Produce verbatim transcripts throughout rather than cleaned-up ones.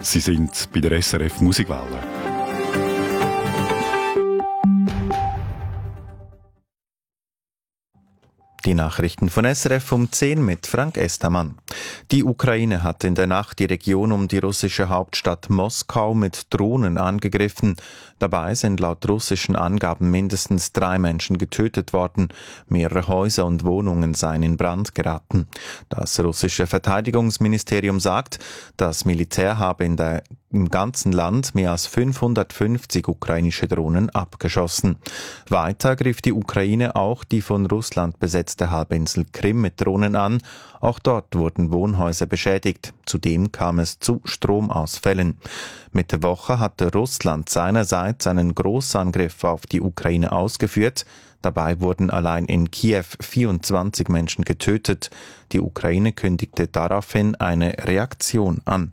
Sie sind bei der S R F Musikwelle. Die Nachrichten von S R F um zehn mit Frank Estermann. Die Ukraine hat in der Nacht die Region um die russische Hauptstadt Moskau mit Drohnen angegriffen. Dabei sind laut russischen Angaben mindestens drei Menschen getötet worden. Mehrere Häuser und Wohnungen seien in Brand geraten. Das russische Verteidigungsministerium sagt, das Militär habe in der im ganzen Land mehr als fünfhundertfünfzig ukrainische Drohnen abgeschossen. Weiter griff die Ukraine auch die von Russland besetzte Halbinsel Krim mit Drohnen an. Auch dort wurden Wohnhäuser beschädigt. Zudem kam es zu Stromausfällen. Mitte Woche hatte Russland seinerseits einen Großangriff auf die Ukraine ausgeführt. Dabei wurden allein in Kiew vierundzwanzig Menschen getötet. Die Ukraine kündigte daraufhin eine Reaktion an.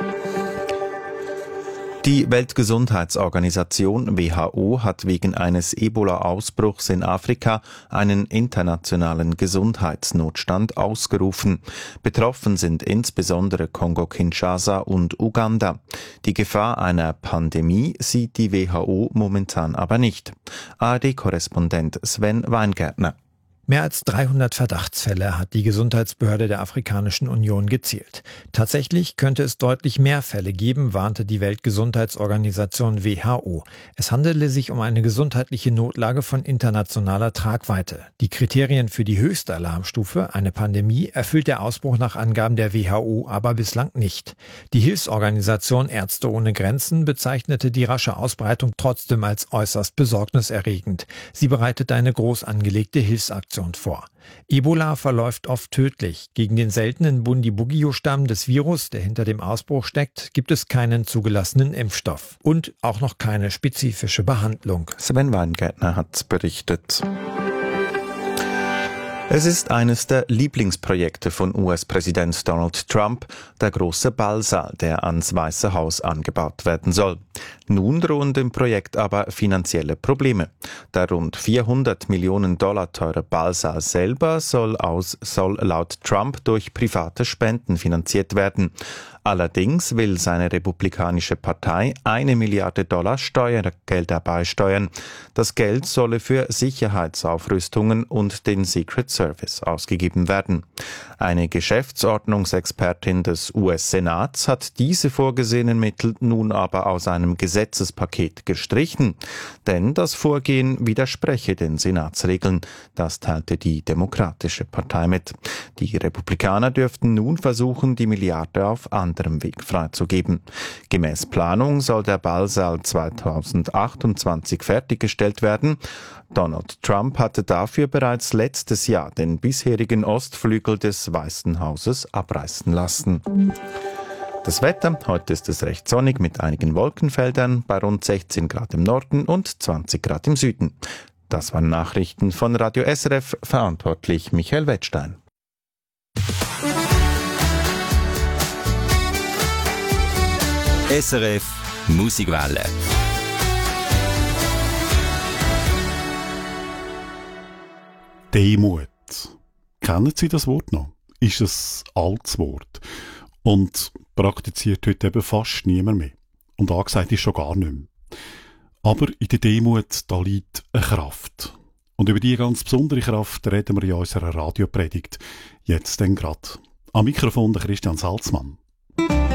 Die Weltgesundheitsorganisation W H O hat wegen eines Ebola-Ausbruchs in Afrika einen internationalen Gesundheitsnotstand ausgerufen. Betroffen sind insbesondere Kongo-Kinshasa und Uganda. Die Gefahr einer Pandemie sieht die W H O momentan aber nicht. A R D-Korrespondent Sven Weingärtner. Mehr als dreihundert Verdachtsfälle hat die Gesundheitsbehörde der Afrikanischen Union gezählt. Tatsächlich könnte es deutlich mehr Fälle geben, warnte die Weltgesundheitsorganisation W H O. Es handele sich um eine gesundheitliche Notlage von internationaler Tragweite. Die Kriterien für die höchste Alarmstufe, eine Pandemie, erfüllt der Ausbruch nach Angaben der W H O aber bislang nicht. Die Hilfsorganisation Ärzte ohne Grenzen bezeichnete die rasche Ausbreitung trotzdem als äußerst besorgniserregend. Sie bereitet eine groß angelegte Hilfsaktion vor. Ebola verläuft oft tödlich. Gegen den seltenen Bundibugyo-Stamm des Virus, der hinter dem Ausbruch steckt, gibt es keinen zugelassenen Impfstoff und auch noch keine spezifische Behandlung. Sven Weingärtner hat berichtet. Es ist eines der Lieblingsprojekte von U S-Präsident Donald Trump, der große Ballsaal, der ans Weiße Haus angebaut werden soll. Nun drohen dem Projekt aber finanzielle Probleme. Der rund vierhundert Millionen Dollar teure Ballsaal selber soll, aus, soll laut Trump durch private Spenden finanziert werden. Allerdings will seine republikanische Partei eine Milliarde Dollar Steuergelder beisteuern. Das Geld solle für Sicherheitsaufrüstungen und den Secret Service ausgegeben werden. Eine Geschäftsordnungsexpertin des U S-Senats hat diese vorgesehenen Mittel nun aber aus einem Gesetzespaket gestrichen, denn das Vorgehen widerspreche den Senatsregeln. Das teilte die Demokratische Partei mit. Die Republikaner dürften nun versuchen, die Milliarde auf anderem Weg freizugeben. Gemäß Planung soll der Ballsaal zweitausendachtundzwanzig fertiggestellt werden. Donald Trump hatte dafür bereits letztes Jahr den bisherigen Ostflügel des Weißen Hauses abreißen lassen. Das Wetter, heute ist es recht sonnig mit einigen Wolkenfeldern bei rund sechzehn Grad im Norden und zwanzig Grad im Süden. Das waren Nachrichten von Radio S R F, verantwortlich Michael Wettstein. S R F Musikwelle. Demut. Kennen Sie das Wort noch? Ist es ein altes Wort und praktiziert heute eben fast niemand mehr. Und angesagt ist schon gar nicht mehr. Aber in der Demut, da liegt eine Kraft. Und über diese ganz besondere Kraft reden wir in unserer Radiopredigt. Jetzt dann gerade. Am Mikrofon der Christian Salzmann.